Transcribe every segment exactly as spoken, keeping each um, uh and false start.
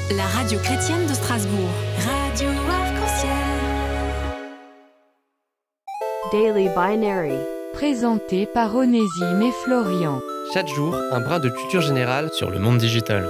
La radio chrétienne de Strasbourg. Radio Arc-en-Ciel. Daily Binary. Présenté par Onésime et Florian. Chaque jour, un brin de culture générale sur le monde digital.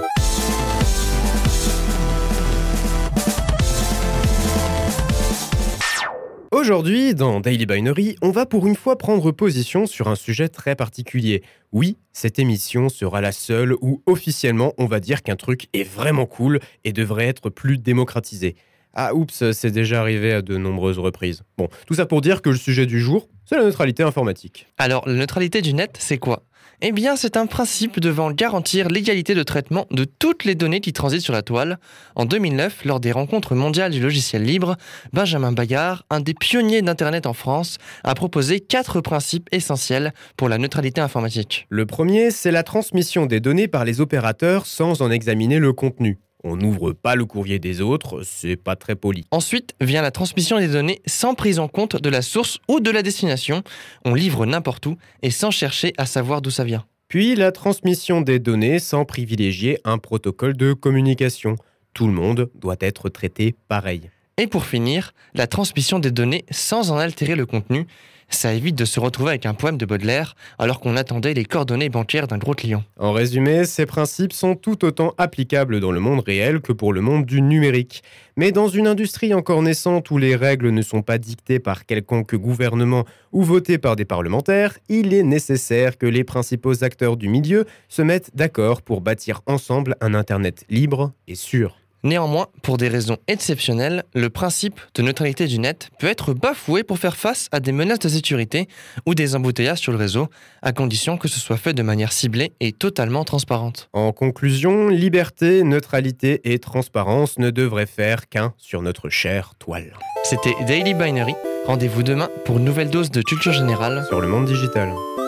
Aujourd'hui, dans Daily Binary, on va pour une fois prendre position sur un sujet très particulier. Oui, cette émission sera la seule où officiellement on va dire qu'un truc est vraiment cool et devrait être plus démocratisé. Ah oups, c'est déjà arrivé à de nombreuses reprises. Bon, tout ça pour dire que le sujet du jour, c'est la neutralité informatique. Alors, la neutralité du net, c'est quoi ? Eh bien, c'est un principe devant garantir l'égalité de traitement de toutes les données qui transitent sur la toile. En deux mille neuf, lors des rencontres mondiales du logiciel libre, Benjamin Bagard, un des pionniers d'Internet en France, a proposé quatre principes essentiels pour la neutralité informatique. Le premier, c'est la transmission des données par les opérateurs sans en examiner le contenu. On n'ouvre pas le courrier des autres, c'est pas très poli. Ensuite vient la transmission des données sans prise en compte de la source ou de la destination. On livre n'importe où et sans chercher à savoir d'où ça vient. Puis la transmission des données sans privilégier un protocole de communication. Tout le monde doit être traité pareil. Et pour finir, la transmission des données sans en altérer le contenu. Ça évite de se retrouver avec un poème de Baudelaire alors qu'on attendait les coordonnées bancaires d'un gros client. En résumé, ces principes sont tout autant applicables dans le monde réel que pour le monde du numérique. Mais dans une industrie encore naissante où les règles ne sont pas dictées par quelconque gouvernement ou votées par des parlementaires, il est nécessaire que les principaux acteurs du milieu se mettent d'accord pour bâtir ensemble un Internet libre et sûr. Néanmoins, pour des raisons exceptionnelles, le principe de neutralité du net peut être bafoué pour faire face à des menaces de sécurité ou des embouteillages sur le réseau, à condition que ce soit fait de manière ciblée et totalement transparente. En conclusion, liberté, neutralité et transparence ne devraient faire qu'un sur notre chère toile. C'était Daily Binary. Rendez-vous demain pour une nouvelle dose de culture générale sur le monde digital.